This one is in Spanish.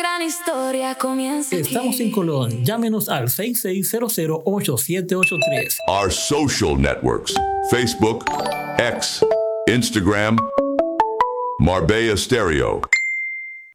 Gran historia comienza aquí. Estamos en Colón. Llámenos al 6600-8783. Our social networks: Facebook, X, Instagram, Marbella Stereo.